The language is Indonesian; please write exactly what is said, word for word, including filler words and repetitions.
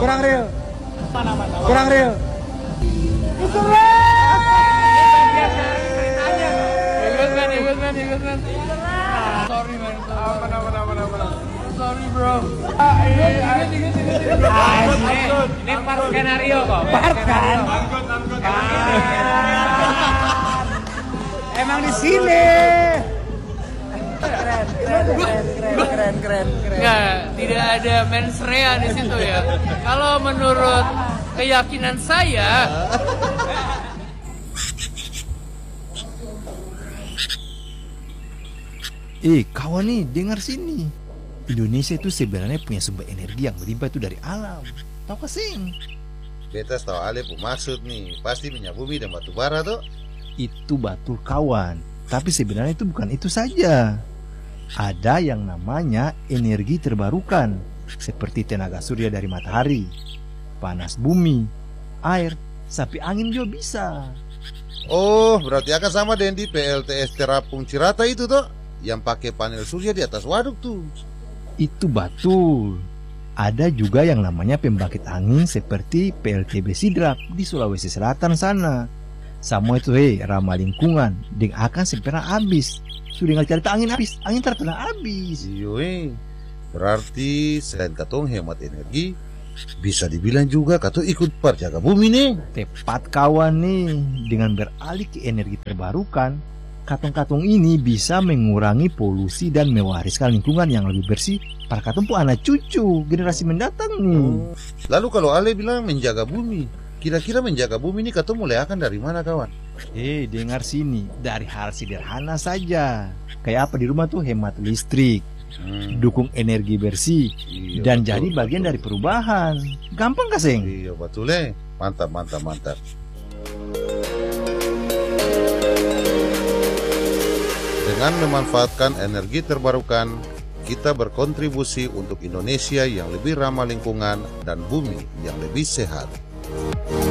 Kurang real. Kurang real. Ikut man, ikut man. Sorry man. Apa apa apa apa. Sorry bro. Ini part skenario kok. Part kan? Emang di sini. Keren, keren, keren, keren, keren, keren, keren. Nggak, tidak ada mens rea di situ ya. Kalau menurut keyakinan saya, Eh kawan nih, dengar sini. Indonesia itu sebenarnya punya sumber energi yang berlimpah itu dari alam. Tahu gak sing? Beta tahu Ale pu maksud nih, pasti minyak bumi dan batu bara tuh. Itu betul kawan. Tapi sebenarnya itu bukan itu saja. Ada yang namanya energi terbarukan, seperti tenaga surya dari matahari, panas bumi, air, sampai angin juga bisa. Oh, berarti akan sama dengan di P L T S Terapung Cirata itu tuh, yang pakai panel surya di atas waduk tuh. Itu betul. Ada juga yang namanya pembangkit angin seperti P L T B Sidrap di Sulawesi Selatan sana. Semua itu hei ramah lingkungan, dan akan segera habis. Sudah nggak cari angin habis, angin terkena habis. Iyo, eh. Berarti selain katong hemat energi, bisa dibilang juga katong ikut perjaga bumi nih. Tepat kawan nih, dengan beralih ke energi terbarukan, katong-katong ini bisa mengurangi polusi dan mewariskan lingkungan yang lebih bersih para katong pun anak cucu generasi mendatang nih. Lalu kalau Ale bilang menjaga bumi, kira-kira menjaga bumi ini katong mulai akan dari mana kawan? Eh, dengar sini, dari hal sederhana saja. Kayak apa di rumah tuh hemat listrik, hmm. dukung energi bersih, Iya, dan betul, jadi bagian betul. dari perubahan. Gampang gak seng? Iya betul eh, mantap mantap mantap. Dengan memanfaatkan energi terbarukan, kita berkontribusi untuk Indonesia yang lebih ramah lingkungan dan bumi yang lebih sehat.